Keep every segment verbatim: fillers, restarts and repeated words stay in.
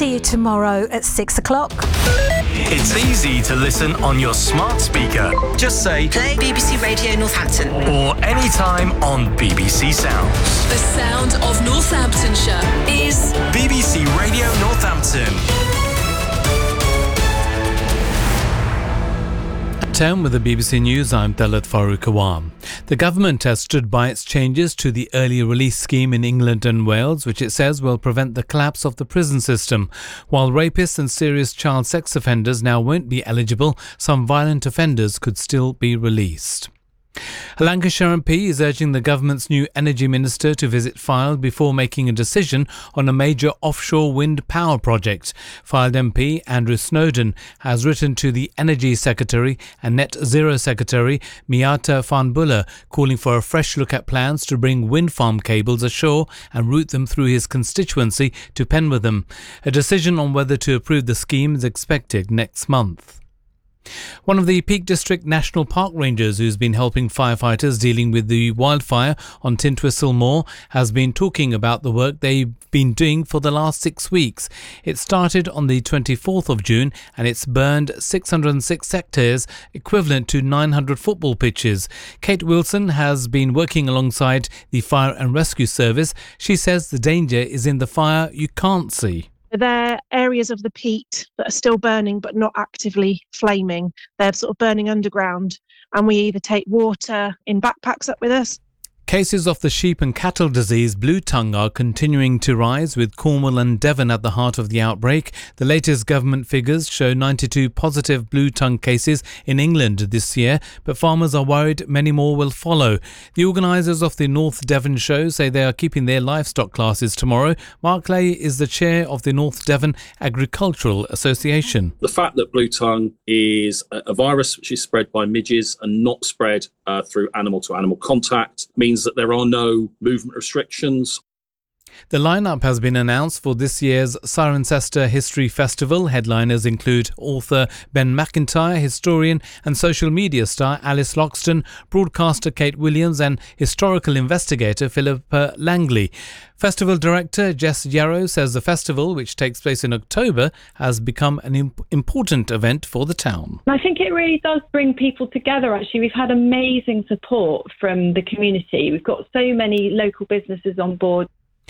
See you tomorrow at six o'clock. It's easy to listen on your smart speaker. Just say, play B B C Radio Northampton. Or anytime on B B C Sounds. The sound of Northamptonshire is B B C Radio Northampton. At ten with the B B C News, I'm Talat Farooq Awam. The government has stood by its changes to the early release scheme in England and Wales, which it says will prevent the collapse of the prison system. While rapists and serious child sex offenders now won't be eligible, some violent offenders could still be released. A Lancashire M P is urging the government's new energy minister to visit Fylde before making a decision on a major offshore wind power project. Fylde M P Andrew Snowden has written to the Energy Secretary and Net Zero Secretary Miata van Buller, calling for a fresh look at plans to bring wind farm cables ashore and route them through his constituency to Penwortham. A decision on whether to approve the scheme is expected next month. One of the Peak District National Park rangers who's been helping firefighters dealing with the wildfire on Tintwistle Moor has been talking about the work they've been doing for the last six weeks. It started on the twenty-fourth of June and it's burned six hundred six hectares, equivalent to nine hundred football pitches. Kate Wilson has been working alongside the Fire and Rescue Service. She says the danger is in the fire you can't see. They're areas of the peat that are still burning but not actively flaming. They're sort of burning underground, and we either take water in backpacks up with us. Cases of the sheep and cattle disease blue tongue are continuing to rise, with Cornwall and Devon at the heart of the outbreak. The latest government figures show ninety-two positive blue tongue cases in England this year, but farmers are worried many more will follow. The organisers of the North Devon show say they are keeping their livestock classes tomorrow. Mark Lay is the chair of the North Devon Agricultural Association. The fact that blue tongue is a virus which is spread by midges and not spread uh, through animal-to-animal contact means that there are no movement restrictions. The lineup has been announced for this year's Cirencester History Festival. Headliners include author Ben McIntyre, historian and social media star Alice Loxton, broadcaster Kate Williams and historical investigator Philippa Langley. Festival director Jess Yarrow says the festival, which takes place in October, has become an imp- important event for the town. I think it really does bring people together, actually. We've had amazing support from the community. We've got so many local businesses on board.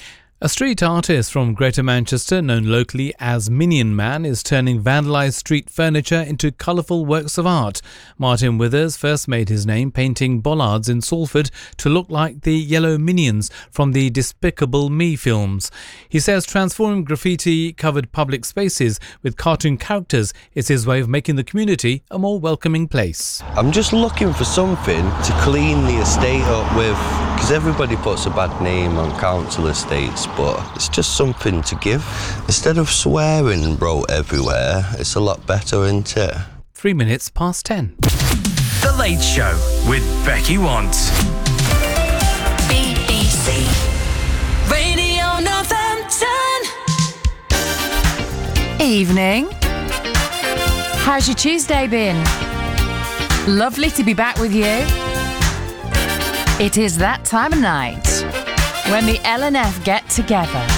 A street artist from Greater Manchester, known locally as Minion Man, is turning vandalised street furniture into colourful works of art. Martin Withers first made his name painting bollards in Salford to look like the yellow minions from the Despicable Me films. He says transforming graffiti-covered public spaces with cartoon characters is his way of making the community a more welcoming place. I'm just looking for something to clean the estate up with, because everybody puts a bad name on council estates, but it's just something to give. Instead of swearing and wrote everywhere, it's a lot better, isn't it? Three minutes past ten. The Late Show with Becky Want. B B C Radio Northampton. Evening. How's your Tuesday been? Lovely to be back with you. It is that time of night when the L and F get together.